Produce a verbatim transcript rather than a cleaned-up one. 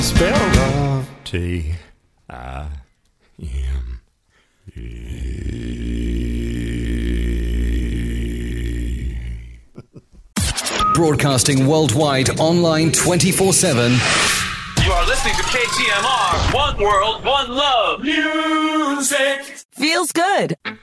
Spelled of T I M E. Broadcasting worldwide, online twenty-four seven. You are listening to K T M R. One world, one love. Music. Feels good.